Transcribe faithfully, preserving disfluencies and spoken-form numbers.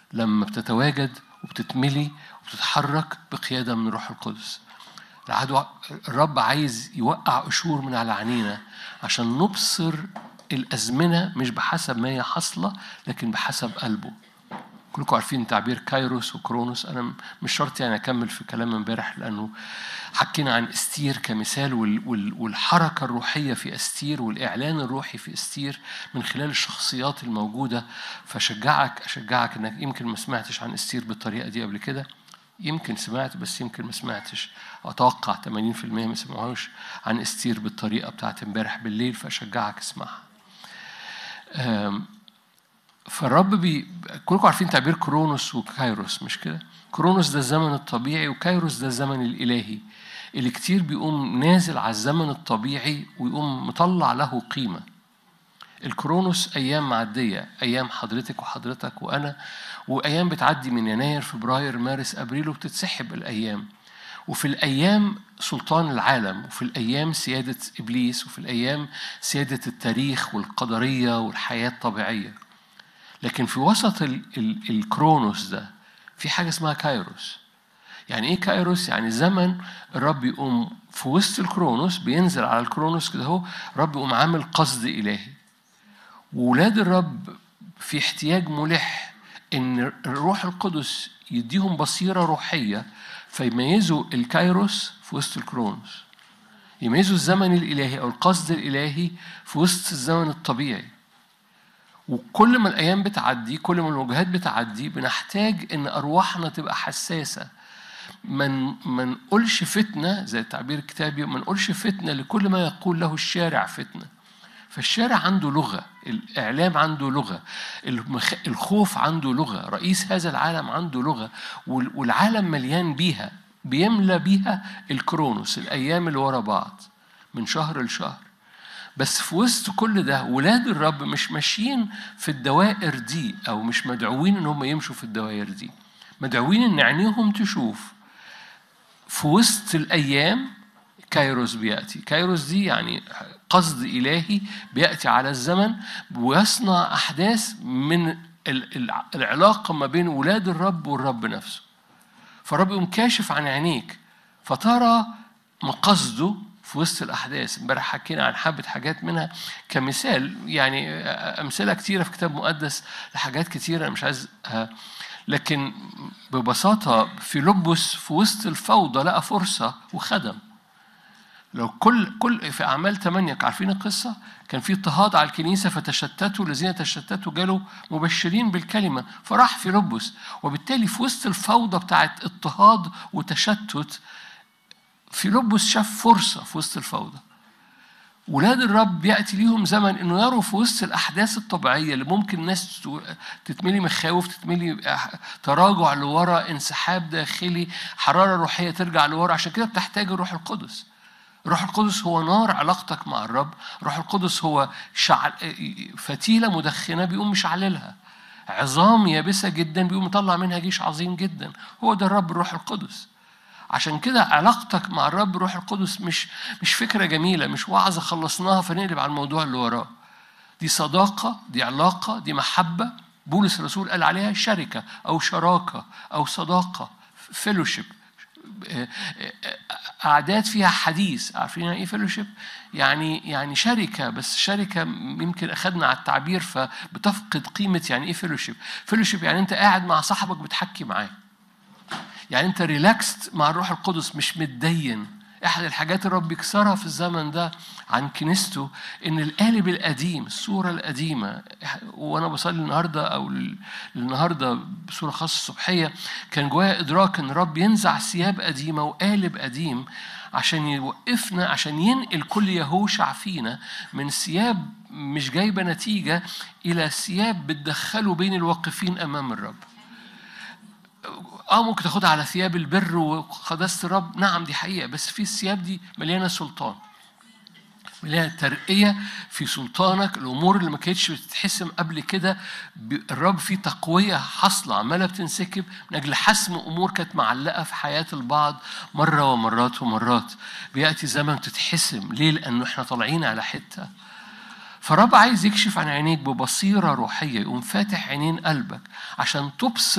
لما بتتواجد وبتتملي وبتتحرك بقيادة من روح القدس. العدو الرب عايز يوقع قشور من على عينينا عشان نبصر الأزمنة مش بحسب ما هي حاصلة لكن بحسب قلبه. كلكم عارفين تعبير كايروس وكرونوس. أنا مش شرط يعني أكمل في كلام امبارح لأنه حكينا عن استير كمثال والحركة الروحية في استير والإعلان الروحي في استير من خلال الشخصيات الموجودة. فشجعك أشجعك إنك يمكن ما سمعتش عن استير بالطريقة دي قبل كده، يمكن سمعت بس يمكن ما سمعتش. أتوقع ثمانين بالمئة ما سمعوش عن استير بالطريقة بتاعت امبارح بالليل، فأشجعك اسمعها. فالرب بي كلكم عارفين تعبير كرونوس وكايروس مش كده؟ كرونوس ده الزمن الطبيعي وكايروس ده الزمن الإلهي اللي كتير بيقوم نازل على الزمن الطبيعي ويقوم مطلع له قيمة. الكرونوس أيام معدية، أيام حضرتك وحضرتك وأنا، وأيام بتعدي من يناير فبراير مارس أبريل وبتتسحب الأيام. وفي الأيام سلطان العالم، وفي الأيام سيادة إبليس، وفي الأيام سيادة التاريخ والقدرية والحياة الطبيعية. لكن في وسط ال ال الكرونوس ده في حاجة اسمها كايروس. يعني إيه كايروس؟ يعني زمن الرب يقوم في وسط الكرونوس، بينزل على الكرونوس كده هو الرب يقوم عامل قصد إلهي. وولاد الرب في احتياج ملح إن الروح القدس يديهم بصيرة روحية فيميزوا الكايروس في وسط الكرونوس، يميزوا الزمن الإلهي أو القصد الإلهي في وسط الزمن الطبيعي. وكل ما الأيام بتعدي، كل ما الوجهات بتعدي، بنحتاج إن أرواحنا تبقى حساسة. من ما نقولش فتنة زي التعبير الكتابي، ما نقولش فتنة لكل ما يقول له الشارع فتنة. فالشارع عنده لغة، الإعلام عنده لغة، الخوف عنده لغة، رئيس هذا العالم عنده لغة، والعالم مليان بيها، بيملى بيها الكرونوس، الأيام اللي ورا بعض من شهر لشهر. بس في وسط كل ده ولاد الرب مش ماشيين في الدوائر دي، أو مش مدعوين إن هم يمشوا في الدوائر دي، مدعوين إن عينيهم تشوف في وسط الأيام كايروس بيأتي. كايروس دي يعني قصد إلهي بيأتي على الزمن ويصنع أحداث من العلاقة ما بين ولاد الرب والرب نفسه. فالرب يقوم كاشف عن عينيك فترى مقصده في وسط الأحداث. امبارح حكينا عن حبة حاجات منها كمثال، يعني أمثلة كتيرة في كتاب مقدس لحاجات كتيرة مش عايز، لكن ببساطة فيلبس في وسط الفوضى لقى فرصة وخدم. لو كل كل في أعمال ثمانية عارفين القصة، كان في اضطهاد على الكنيسة فتشتتوا، الذين تشتتوا جالوا مبشرين بالكلمة فراح فيلبس. وبالتالي في وسط الفوضى بتاعت اضطهاد وتشتت فيلبس شاف فرصة في وسط الفوضى. ولاد الرب يأتي ليهم زمن إنه يروا في وسط الأحداث الطبيعية اللي ممكن الناس تتملي مخاوف، تتملي تراجع لورا، انسحاب داخلي، حرارة روحية ترجع لورا. عشان كده بتحتاج الروح القدس. الروح القدس هو نار علاقتك مع الرب. الروح القدس هو شعل فتيلة مدخنة بيقوم مشعللها، عظام يابسة جدا بيقوم يطلع منها جيش عظيم جدا. هو ده الرب الروح القدس. عشان كده علاقتك مع الرب الروح القدس مش مش فكرة جميلة، مش وعظة خلصناها فنقلب على الموضوع اللي وراه. دي صداقة، دي علاقة، دي محبة. بولس الرسول قال عليها شركة أو شراكة أو صداقة، فيلوشيب، أعداد فيها حديث. عارفين يعني إيه فيلوشيب؟ يعني يعني شركة، بس شركة يمكن أخذنا على التعبير فبتفقد قيمة يعني إيه فيلوشيب. فيلوشيب يعني أنت قاعد مع صاحبك بتحكي معاه، يعني أنت ريلاكست مع الروح القدس مش متدين. أحد الحاجات الرب يكسرها في الزمن ده عن كنيسته إن القالب القديم، الصورة القديمة. وأنا بصلي النهاردة أو النهاردة بصورة خاصة الصبحية كان جوايا إدراك إن الرب ينزع ثياب قديمة وقالب قديم عشان يوقفنا، عشان ينقل كل يهوشع فينا من ثياب مش جايبة نتيجة إلى ثياب بتدخله بين الواقفين أمام الرب. آه ممكن تاخدها على ثياب البر وقداسة الرب، نعم دي حقيقة، بس في الثياب دي مليانة سلطان، مليانة ترقية في سلطانك. الأمور اللي ما كانتش بتتحسم قبل كده الرب في تقوية حصلة عمالة بتنسكب من أجل حسم أمور كانت معلقة في حياة البعض مرة ومرات ومرات. بيأتي زمن تتحسم. ليه؟ لأنه إحنا طالعين على حتة. فالرب عايز يكشف عن عينيك ببصيرة روحية، يقوم فاتح عينين قلبك عشان تبصر